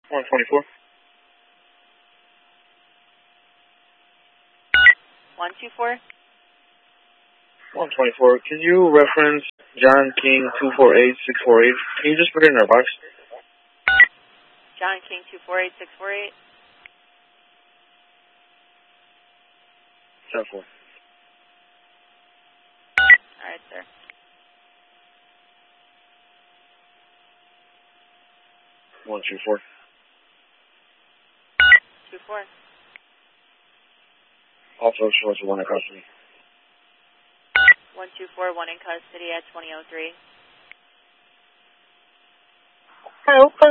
124. 124. 124. Can you reference John King 248648? Can you just put it in our box? John King 248648. 74. All right, sir. One two four. 24. Also shows one in custody. 124, one in custody at 2003. Hello,